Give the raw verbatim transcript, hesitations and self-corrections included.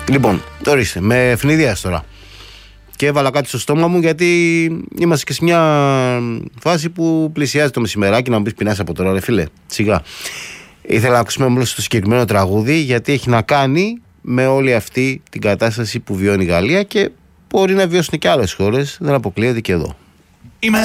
Λοιπόν, τώρα ορίστε, με ευνηδίας τώρα. Και έβαλα κάτι στο στόμα μου γιατί είμαστε και σε μια φάση που πλησιάζει το μεσημεράκι. Να μου πεις πεινάς από τώρα, ρε φίλε. Σιγά. Ήθελα να ακούσουμε όμως το συγκεκριμένο τραγούδι γιατί έχει να κάνει με όλη αυτή την κατάσταση που βιώνει η Γαλλία και μπορεί να βιώσουν και άλλες χώρες. Δεν αποκλείεται και εδώ.